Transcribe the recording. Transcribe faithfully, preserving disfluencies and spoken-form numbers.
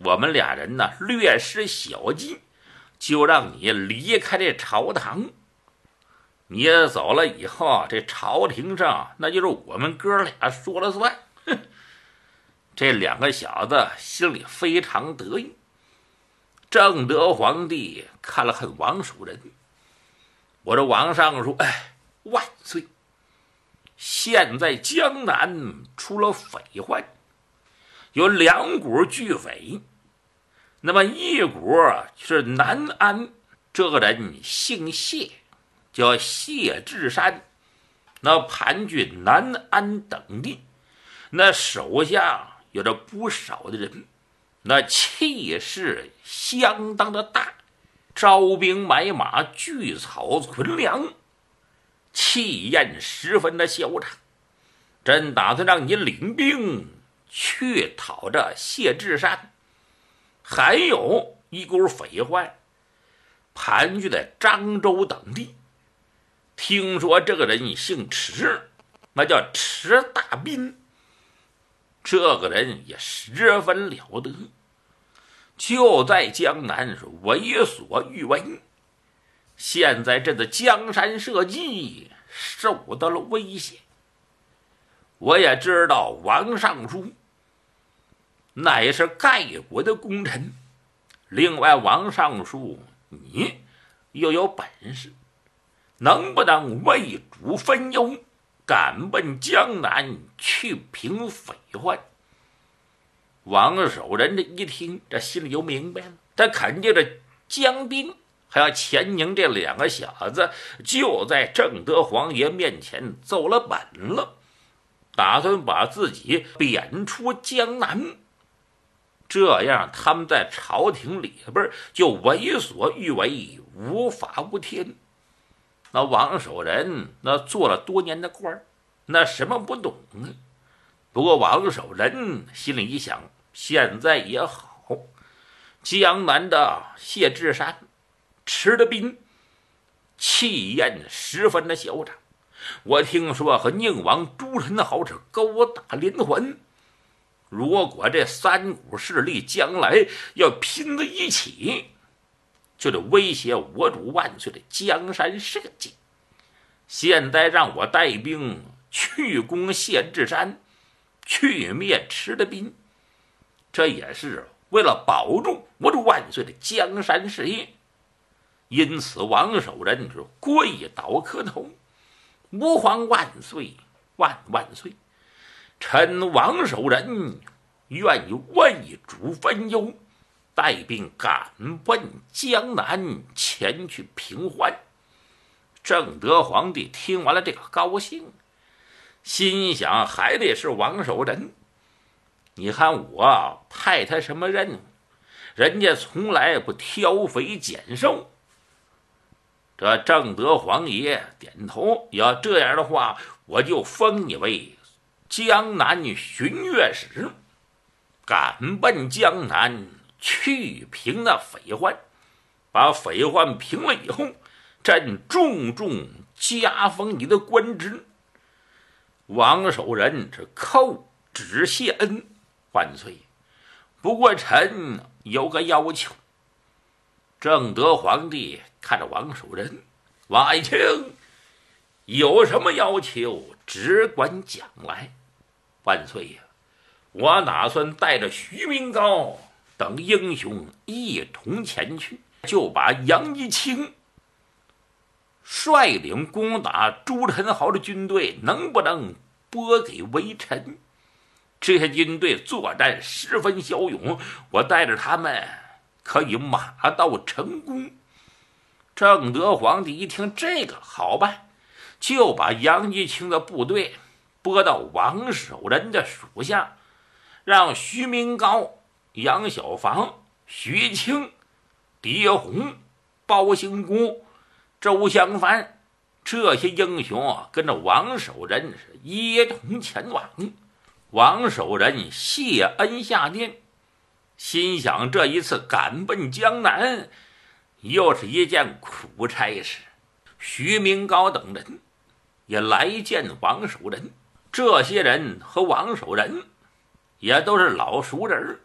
我们俩人呢略施小计，就让你离开这朝堂。你走了以后，这朝廷上那就是我们哥俩说了算。哼！这两个小子心里非常得意。正德皇帝看了看王守仁，我这王上说：“哎，万岁！现在江南出了匪患，有两股巨匪。那么一股是南安，这个人姓谢，叫谢志山，那盘踞南安等地，那手下有着不少的人，那气势相当的大，招兵买马，聚草存粮，气焰十分的嚣张。朕打算让你领兵去讨这谢志山。还有一股匪患盘踞在漳州等地，听说这个人姓池，那叫池大斌，这个人也十分了得，就在江南是为所欲为。现在这个江山社稷受到了威胁。我也知道王尚书乃是盖国的功臣，另外王尚书你又有本事，能不能为主分忧，赶奔江南去平匪患？”王守仁这一听，这心里就明白了，他肯定这江彬还有钱宁这两个小子就在正德皇爷面前奏了本了，打算把自己贬出江南，这样他们在朝廷里边就为所欲为，无法无天。那王守仁那做了多年的官，那什么不懂啊？不过王守仁心里一想，现在也好，江南的谢志山、池的兵气焰十分的嚣张，我听说和宁王朱宸濠是勾打连环，如果这三股势力将来要拼在一起，就得威胁我主万岁的江山社稷。现在让我带兵去攻谢志山，去灭池的兵，这也是为了保住我主万岁的江山事业。因此王守仁是跪倒磕头：“吾皇万岁万万岁！臣王守仁愿意为主分忧，带兵赶奔江南，前去平患。”正德皇帝听完了这个高兴，心想还得是王守仁，你看我派他什么任务，人家从来不挑肥拣瘦。这正德皇爷点头，要这样的话，我就封你为江南巡阅使，赶奔江南去平那匪患，把匪患平了以后，朕重重加封你的官职。王守仁是叩旨谢恩：“万岁，不过臣有个要求。”正德皇帝看着王守仁：“王爱卿，有什么要求只管讲来。”“万岁呀，我打算带着徐明高等英雄一同前去，就把杨一清率领攻打朱宸濠的军队能不能拨给微臣？这些军队作战十分骁勇，我带着他们可以马到成功。”正德皇帝一听这个好办，就把杨一清的部队拨到王守仁的属下，让徐明高、杨小房、徐清、狄洪、包兴姑、周襄藩这些英雄啊，跟着王守仁是一同前往。王守仁谢恩下殿，心想这一次赶奔江南又是一件苦差事。徐明高等人也来见王守仁，这些人和王守仁也都是老熟人，